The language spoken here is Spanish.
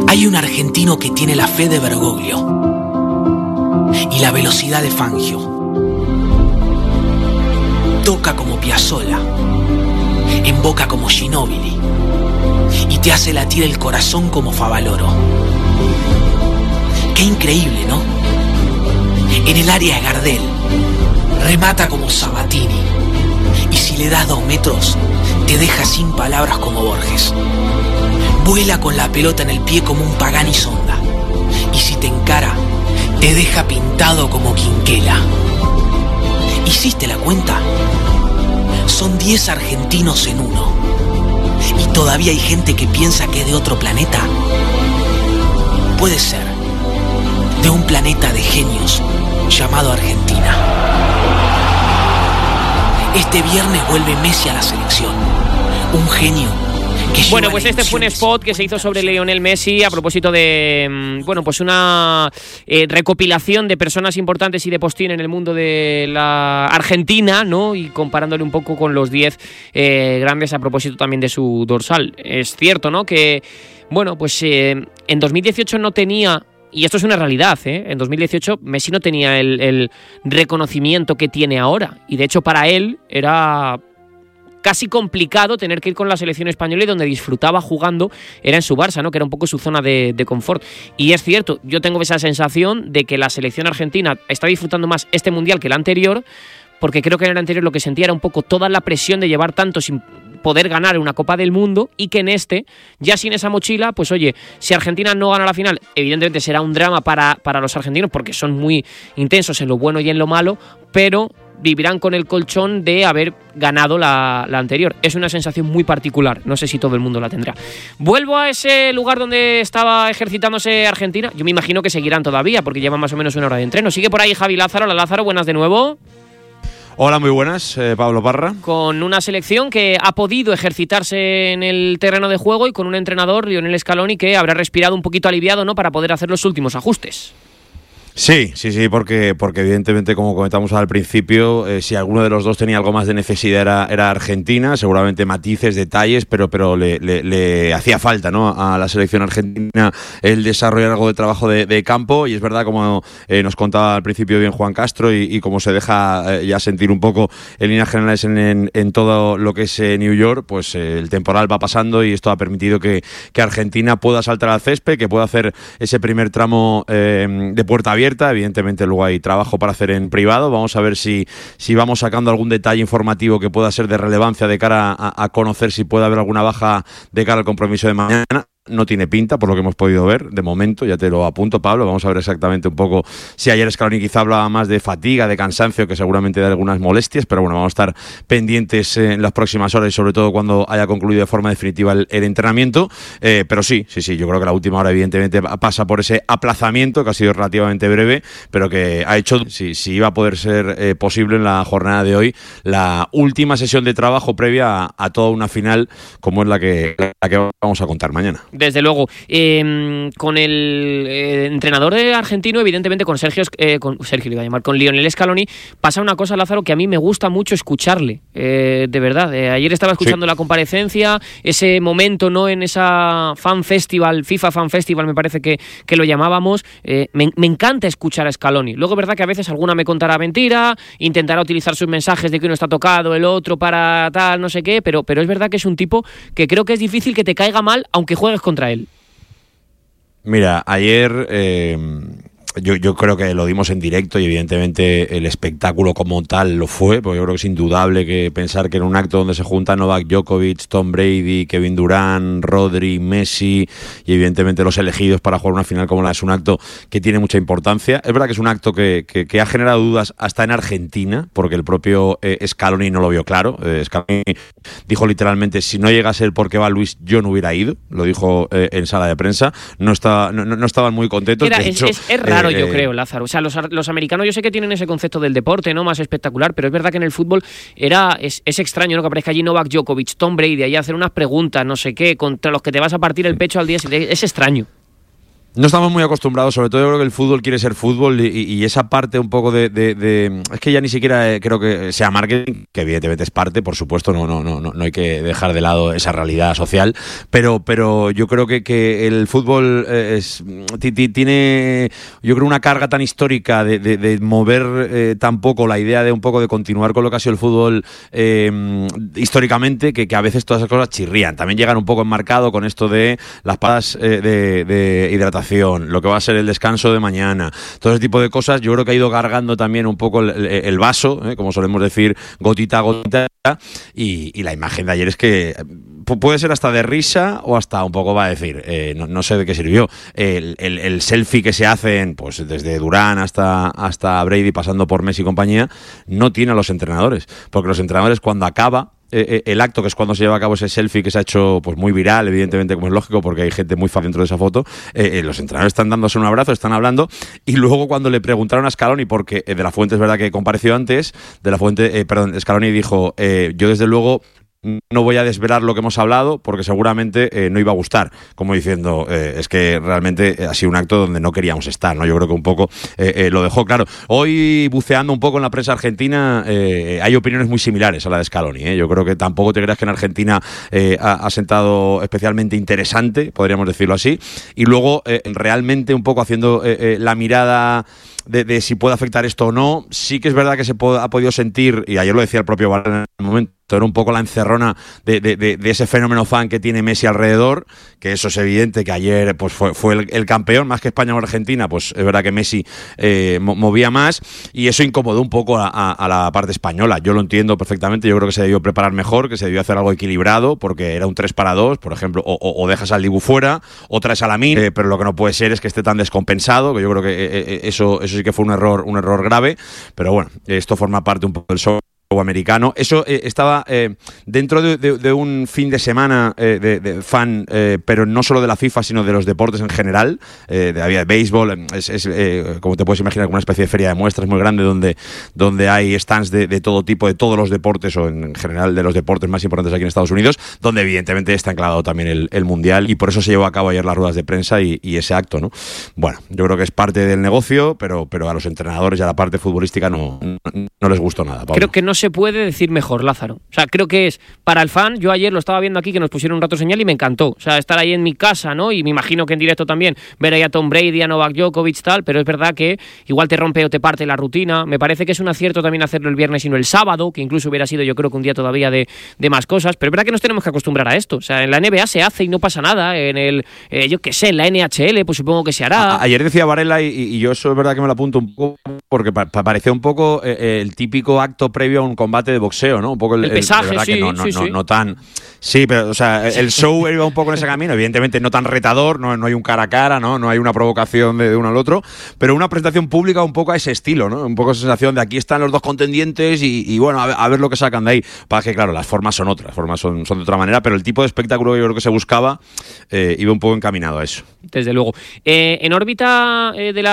Hay un argentino que tiene la fe de Bergoglio y la velocidad de Fangio. Toca como Piazzolla, emboca como Ginóbili y te hace latir el corazón como Favaloro. Qué increíble, ¿no? En el área de Gardel, remata como Sabatini y si le das 2 metros, te deja sin palabras como Borges. Vuela con la pelota en el pie como un Pagani Sonda y si te encara, te deja pintado como Quinquela. ¿Hiciste la cuenta? Son 10 argentinos en uno. ¿Y todavía hay gente que piensa que es de otro planeta? Puede ser de un planeta de genios llamado Argentina. Este viernes vuelve Messi a la selección. Un genio. Bueno, pues este fue un spot que se hizo sobre Lionel Messi a propósito de, bueno, pues una recopilación de personas importantes y de postín en el mundo de la Argentina, ¿no? Y comparándole un poco con los 10 grandes a propósito también de su dorsal. Es cierto, ¿no? Que, bueno, pues en 2018 no tenía... Y esto es una realidad, ¿eh? En 2018 Messi no tenía el reconocimiento que tiene ahora. Y de hecho para él era casi complicado tener que ir con la selección española y donde disfrutaba jugando era en su Barça, ¿no? Que era un poco su zona de confort. Y es cierto, yo tengo esa sensación de que la selección argentina está disfrutando más este Mundial que el anterior, porque creo que en el anterior lo que sentía era un poco toda la presión de llevar tanto sin poder ganar una Copa del Mundo y que en este, ya sin esa mochila, pues oye, si Argentina no gana la final, evidentemente será un drama para los argentinos porque son muy intensos en lo bueno y en lo malo, pero vivirán con el colchón de haber ganado la anterior. Es una sensación muy particular, no sé si todo el mundo la tendrá. Vuelvo a ese lugar donde estaba ejercitándose Argentina, yo me imagino que seguirán todavía porque llevan más o menos 1 hora de entreno. Sigue por ahí Javi Lázaro. Hola Lázaro, buenas de nuevo. Hola, muy buenas, Pablo Parra. Con una selección que ha podido ejercitarse en el terreno de juego y con un entrenador, Lionel Scaloni, que habrá respirado un poquito aliviado, ¿no?, para poder hacer los últimos ajustes. Sí, porque evidentemente, como comentamos al principio, si alguno de los dos tenía algo más de necesidad era Argentina, seguramente matices, detalles, pero le hacía falta, ¿no?, a la selección argentina el desarrollar algo de trabajo de campo, y es verdad, como nos contaba al principio bien Juan Castro, y como se deja ya sentir un poco en líneas generales en todo lo que es New York, pues el temporal va pasando y esto ha permitido que Argentina pueda saltar al césped, que pueda hacer ese primer tramo de puerta abierta. Evidentemente luego hay trabajo para hacer en privado. Vamos a ver si vamos sacando algún detalle informativo que pueda ser de relevancia de cara a conocer si puede haber alguna baja de cara al compromiso de mañana. No tiene pinta, por lo que hemos podido ver, de momento, ya te lo apunto, Pablo. Vamos a ver exactamente un poco si ayer Scaloni quizá hablaba más de fatiga, de cansancio, que seguramente de algunas molestias, pero bueno, vamos a estar pendientes en las próximas horas y sobre todo cuando haya concluido de forma definitiva el entrenamiento. Pero sí, yo creo que la última hora evidentemente pasa por ese aplazamiento, que ha sido relativamente breve, pero que ha hecho, si iba a poder ser posible en la jornada de hoy, la última sesión de trabajo previa a toda una final como es la que vamos a contar mañana. Desde luego. Con el entrenador argentino, evidentemente con Sergio le iba a llamar, con Lionel Scaloni, pasa una cosa, Lázaro, que a mí me gusta mucho escucharle, de verdad. Ayer estaba escuchando la comparecencia, ese momento, ¿no?, en esa Fan Festival, FIFA Fan Festival, me parece que lo llamábamos. Me encanta escuchar a Scaloni. Luego es verdad que a veces alguna me contará mentira, intentará utilizar sus mensajes de que uno está tocado, el otro para tal, no sé qué, pero es verdad que es un tipo que creo que es difícil que te caiga mal, aunque juegues contra él. Mira, ayer yo creo que lo dimos en directo y evidentemente el espectáculo como tal lo fue, porque yo creo que es indudable que pensar que en un acto donde se juntan Novak Djokovic, Tom Brady, Kevin Durant, Rodri, Messi y evidentemente los elegidos para jugar una final como la es un acto que tiene mucha importancia. Es verdad que es un acto que ha generado dudas hasta en Argentina, porque el propio Scaloni no lo vio claro. Scaloni dijo literalmente: si no llega a ser porque va Luis, yo no hubiera ido. Lo dijo en sala de prensa. No estaban muy contentos. Es raro, yo creo, Lázaro. O sea, los americanos yo sé que tienen ese concepto del deporte, ¿no?, más espectacular, pero es verdad que en el fútbol es extraño, ¿no?, que aparezca allí Novak Djokovic, Tom Brady, ahí a hacer unas preguntas, no sé qué, contra los que te vas a partir el pecho al día siguiente. Es extraño. No estamos muy acostumbrados, sobre todo yo creo que el fútbol quiere ser fútbol y esa parte un poco de es que ya ni siquiera creo que sea marketing, que evidentemente es parte, por supuesto, no hay que dejar de lado esa realidad social, pero yo creo que el fútbol tiene, yo creo, una carga tan histórica de mover tan poco la idea de un poco de continuar con lo que ha sido el fútbol históricamente, que a veces todas esas cosas chirrían. También llegan un poco enmarcado con esto de las paradas de hidratación, lo que va a ser el descanso de mañana, todo ese tipo de cosas. Yo creo que ha ido cargando también un poco el vaso, como solemos decir, gotita a gotita, y la imagen de ayer es que puede ser hasta de risa o hasta un poco va a decir, no sé de qué sirvió. El selfie que se hacen, pues desde Durán hasta Brady, pasando por Messi y compañía, no tiene a los entrenadores, porque los entrenadores, cuando acaba el acto, que es cuando se lleva a cabo ese selfie que se ha hecho pues muy viral, evidentemente, como es lógico, porque hay gente muy fan dentro de esa foto, los entrenadores están dándose un abrazo, están hablando, y luego cuando le preguntaron a Scaloni, porque de la Fuente es verdad que compareció antes, Scaloni dijo, yo desde luego no voy a desvelar lo que hemos hablado porque seguramente no iba a gustar, como diciendo, es que realmente ha sido un acto donde no queríamos estar, ¿no? Yo creo que un poco lo dejó claro. Hoy, buceando un poco en la prensa argentina, hay opiniones muy similares a la de Scaloni, ¿eh? Yo creo que tampoco te creas que en Argentina ha sentado especialmente interesante, podríamos decirlo así, y luego realmente un poco haciendo la mirada de si puede afectar esto o no. Sí que es verdad que ha podido sentir, y ayer lo decía el propio Varane en el momento, era un poco la encerrona de ese fenómeno fan que tiene Messi alrededor, que eso es evidente, que ayer pues fue el campeón, más que España o Argentina, pues es verdad que Messi movía más, y eso incomodó un poco a la parte española. Yo lo entiendo perfectamente, yo creo que se debió preparar mejor, que se debió hacer algo equilibrado, porque era un 3-2, por ejemplo, o dejas al Dibu fuera, o traes a Lamine, pero lo que no puede ser es que esté tan descompensado, que yo creo que eso sí que fue un error grave, pero bueno, esto forma parte un poco del show americano. Eso estaba dentro de un fin de semana de fan, pero no solo de la FIFA, sino de los deportes en general. Había béisbol, como te puedes imaginar, una especie de feria de muestras muy grande donde hay stands de todo tipo, de todos los deportes, o en general de los deportes más importantes aquí en Estados Unidos, donde evidentemente está enclavado también el Mundial, y por eso se llevó a cabo ayer las ruedas de prensa y ese acto, ¿no? Bueno, yo creo que es parte del negocio, pero a los entrenadores y a la parte futbolística no les gustó nada, Pablo. Creo que no se puede decir mejor, Lázaro. O sea, creo que es para el fan. Yo ayer lo estaba viendo aquí, que nos pusieron un rato señal, y me encantó. O sea, estar ahí en mi casa, ¿no? Y me imagino que en directo también, ver ahí a Tom Brady, a Novak Djokovic, tal, pero es verdad que igual te rompe o te parte la rutina. Me parece que es un acierto también hacerlo el viernes y no el sábado, que incluso hubiera sido, yo creo, que un día todavía de más cosas, pero es verdad que nos tenemos que acostumbrar a esto. O sea, en la NBA se hace y no pasa nada. En yo qué sé, en la NHL, pues supongo que se hará. Ayer decía Varela, y yo eso es verdad que me lo apunto un poco, porque parecía un poco el típico acto previo a un combate de boxeo, ¿no? Un poco el pesaje, verdad sí, que no tan... Sí, pero o sea, el show iba un poco en ese camino, evidentemente no tan retador, no hay un cara a cara, no hay una provocación de uno al otro, pero una presentación pública un poco a ese estilo, ¿no? Un poco esa sensación de aquí están los dos contendientes y bueno, a ver lo que sacan de ahí. Para que, claro, las formas son otras, son de otra manera, pero el tipo de espectáculo que yo creo que se buscaba iba un poco encaminado a eso. Desde luego. En órbita de la